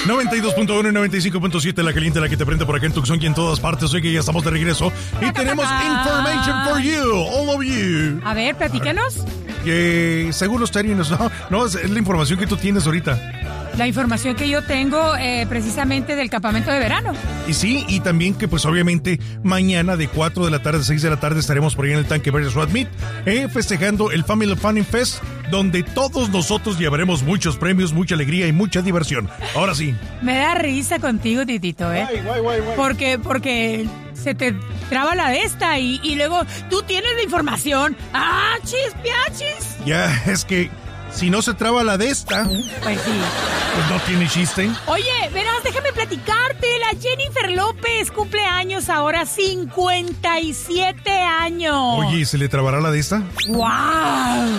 92.1 y 95.7, la caliente, la que te prende por acá en Tucson y en todas partes. Oye, que ya estamos de regreso y tenemos information for you, all of you. A ver, platícanos. Que según los términos, no, es la información que tú tienes ahorita. La información que yo tengo precisamente del campamento de verano. Y sí, y también que pues obviamente mañana de 4 de la tarde a 6 de la tarde estaremos por ahí en el Tanque Verde Swap Meet, festejando el Family Fun Fest, donde todos nosotros llevaremos muchos premios, mucha alegría y mucha diversión. Ahora sí. Me da risa contigo, Titito, ¿eh? Guay. Porque se te traba la de esta y luego tú tienes la información. ¡Ah, chispiachis! Ya, es que si no se traba la de esta, pues sí, pues no tiene chiste. Oye, verás, déjame platicarte. La Jennifer López cumple años ahora, 57 años. Oye, ¿se le trabará la de esta? ¡Wow!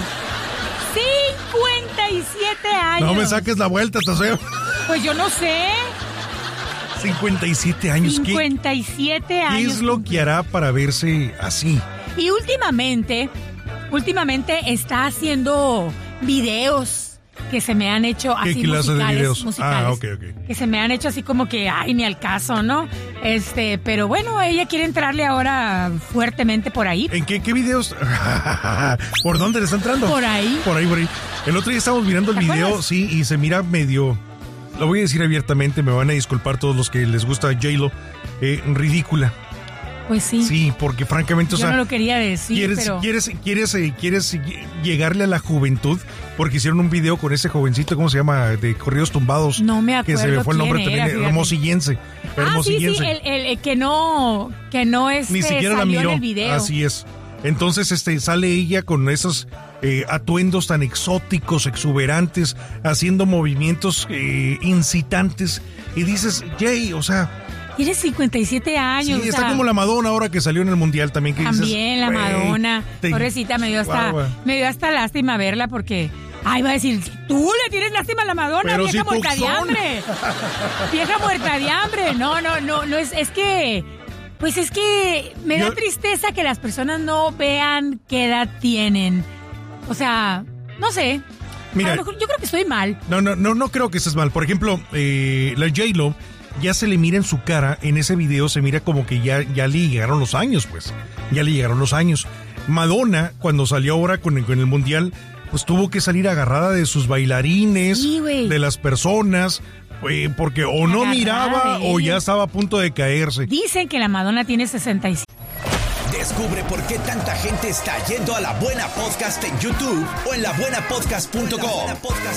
57 años. No me saques la vuelta, Taseo. Pues yo no sé. 57 años. 57 años. ¿Qué es lo que hará para verse así? Y últimamente está haciendo videos que se me han hecho así. ¿Qué clase de videos? Musicales, ok. que se me han hecho así como que, ay, ni al caso, ¿no? Pero bueno, ella quiere entrarle ahora fuertemente por ahí. ¿En qué videos? ¿Por dónde le está entrando? Por ahí. Por ahí. El otro día estábamos mirando el video, acuerdas? sí, y se mira medio, lo voy a decir abiertamente, me van a disculpar todos los que les gusta J-Lo, ridícula. Pues sí. Sí, porque francamente, yo no lo quería decir, ¿Quieres llegarle a la juventud? Porque hicieron un video con ese jovencito, ¿cómo se llama? De corridos tumbados. No me acuerdo. Que se me fue el nombre también, Hermosillense. Sí, el que no ni siquiera la miró. En el video. Así es. Entonces sale ella con esos atuendos tan exóticos, exuberantes, haciendo movimientos incitantes. Y dices, Jay, o sea... Tiene 57 años. Sí, está como la Madonna ahora que salió en el Mundial también. Que también dices, la Madonna. Pobrecita, me dio hasta lástima verla porque... Ay, va a decir, tú le tienes lástima a la Madonna, pero vieja si muerta de hambre. Vieja muerta de hambre. No, es que... Pues es que me da tristeza que las personas no vean qué edad tienen. O sea, no sé. Mira, a lo mejor yo creo que estoy mal. No creo que estés mal. Por ejemplo, la J-Lo ya se le mira en su cara, en ese video se mira como que ya le llegaron los años, pues. Ya le llegaron los años. Madonna, cuando salió ahora con el Mundial, pues tuvo que salir agarrada de sus bailarines, sí, de las personas, porque o no miraba o ya estaba a punto de caerse. Dicen que la Madonna tiene 65. Descubre por qué tanta gente está yendo a La Buena Podcast en YouTube o en labuenapodcast.com.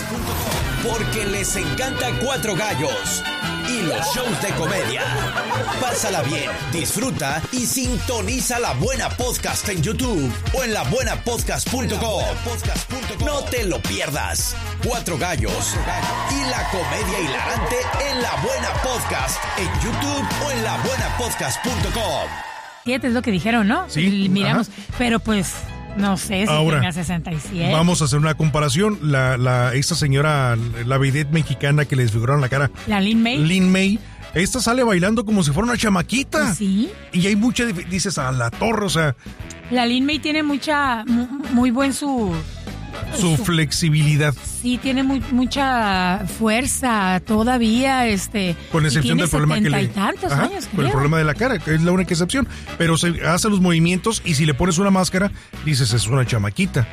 Porque les encanta Cuatro Gallos y los shows de comedia. Pásala bien, disfruta y sintoniza La Buena Podcast en YouTube o en labuenapodcast.com. No te lo pierdas. Cuatro Gallos y la comedia hilarante en La Buena Podcast en YouTube o en labuenapodcast.com. Es lo que dijeron, ¿no? Sí. Miramos, pero pues no sé si ahora, tenga 67. Vamos a hacer una comparación. Esta señora, la vedette mexicana que le desfiguraron la cara. La Lin May. Esta sale bailando como si fuera una chamaquita. Sí. Y hay mucha, dices, a la torre, o sea. La Lin May tiene muy buen su flexibilidad. Sí, tiene mucha fuerza todavía, con excepción del problema que le... tantos años, con el problema de la cara, que es la única excepción. Pero se hace los movimientos y si le pones una máscara, dices, es una chamaquita.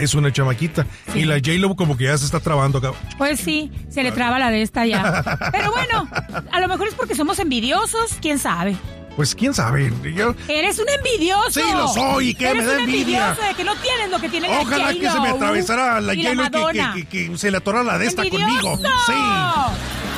Sí. Y la J-Lo como que ya se está trabando acá. Pues sí, se le traba la de esta ya. Pero bueno, a lo mejor es porque somos envidiosos, quién sabe. Pues quién sabe. Eres un envidioso. Sí, lo soy. ¿Qué me da envidia? Eres un envidioso de que no tienes lo que tiene la Ojalá J-Lo, que se me atravesara la y J-Lo la Madonna. que se le atorara la de esta ¡Envidioso! conmigo. Sí.